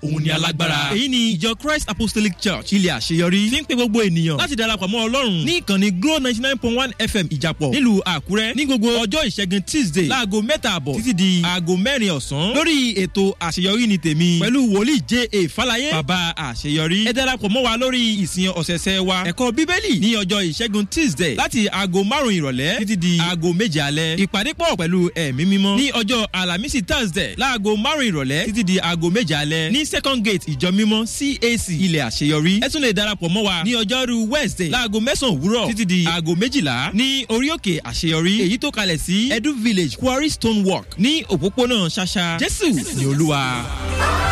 òun ni alágbára. èyí ni ìjọ Christ Apostolic Church ilé àṣeyọrí fi ń pe gbogbo ènìyàn láti darapọ̀ mọ́ Ọlọ́run ní ìkànnì Glo 99.1 FM Ìjàpọ̀ nílùú Àkúrẹ́ ní gbogbo ọjọ́ ìṣẹ́gun Tuesday láago 3:00 títí di aago 4 ọ̀sán lórí ètò àṣeyọrí ni tèmi pẹ̀lú wòlíì J.A. Fáláyé bàbá àṣeyọrí. ẹ darapọ̀ mọ́ wa lórí ìsìn ọ̀sẹ̀ẹ̀sẹ̀ wa ẹ̀kọ́ Bíbélì ní ọjọ́ ìṣẹ́gun Tuesday láti aago 5 ìrọ̀lẹ́ títí di aago 7 alẹ́. ìpàdé pọ̀ pẹ̀lú ẹ̀mí mímọ́ ní ọjọ́ Àlàmísì Thursday láago 5 ìrọ̀lẹ́ títí di aago 7 alẹ́ ní Second Gate ìjọ mímọ́ CAC ilé àṣeyọrí. ẹ tún lè darapọ̀ mọ́ wa ní ọjọ́rú Wednesday láago 9 òwúrọ̀ títí di aago 12 ní orí òkè àṣeyọrí èyí tó kalẹ̀ sí Edu Village Quarry Stone Walk ní òpópónà Ṣàṣà. Jésù ni Olúwa.